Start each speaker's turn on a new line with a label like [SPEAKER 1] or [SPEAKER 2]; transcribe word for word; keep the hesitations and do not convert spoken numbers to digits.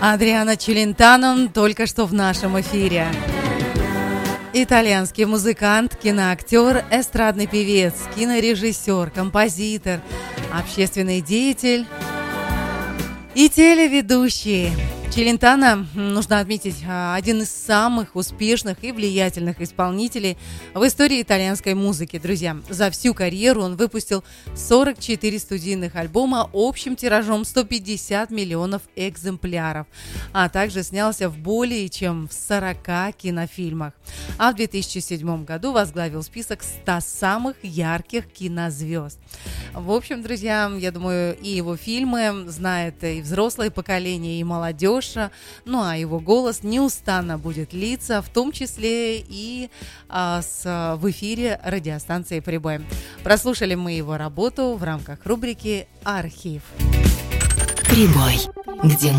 [SPEAKER 1] Адриано Челентано только что в нашем эфире. Итальянский музыкант, киноактер, эстрадный певец, кинорежиссер, композитор, общественный деятель и телеведущий. Челентано, нужно отметить, один из самых успешных и влиятельных исполнителей в истории итальянской музыки. Друзья, за всю карьеру он выпустил сорок четыре студийных альбома общим тиражом сто пятьдесят миллионов экземпляров, а также снялся в более чем в сорока кинофильмах. А в две тысячи седьмом году возглавил список ста самых ярких кинозвезд. В общем, друзья, я думаю, и его фильмы знает и взрослое поколение, и молодежь. Ну а его голос неустанно будет литься, в том числе и а, с, в эфире радиостанции «Прибой». Прослушали мы его работу в рамках рубрики «Архив».
[SPEAKER 2] «Прибой», где